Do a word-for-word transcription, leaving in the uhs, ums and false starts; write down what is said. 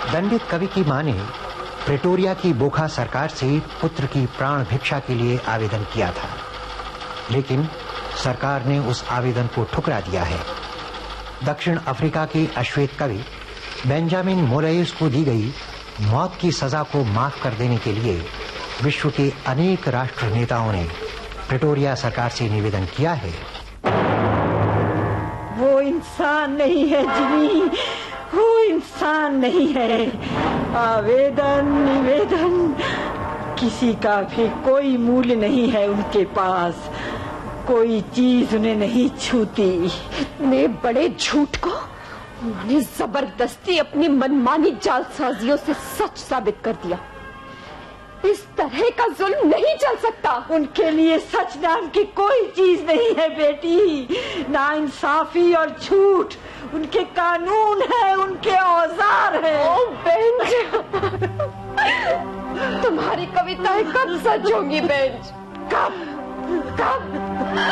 दंडित कवि की मां ने प्रेटोरिया की बोखा सरकार से पुत्र की प्राण भिक्षा के लिए आवेदन किया था, लेकिन सरकार ने उस आवेदन को ठुकरा दिया है। दक्षिण अफ्रीका के अश्वेत कवि बेंजामिन मोलेस को दी गई मौत की सजा को माफ कर देने के लिए विश्व के अनेक राष्ट्र नेताओं ने प्रेटोरिया सरकार से निवेदन किया है। वो इंसान नहीं है जिमी, वो इंसान नहीं है। आवेदन निवेदन किसी का भी कोई मूल्य नहीं है उनके पास, कोई चीज उन्हें नहीं छूती। इतने बड़े झूठ को उन्होंने जबरदस्ती अपनी मनमानी जालसाजियों से सच साबित कर दिया। इस तरह का जुल्म नहीं चल सकता। उनके लिए सच नाम की कोई चीज नहीं है बेटी, ना इंसाफी और झूठ उनके कानून है, उनके औजार है। ओ बेंज, तुम्हारी कविताएं कब सच होंगी बेंज? कब कब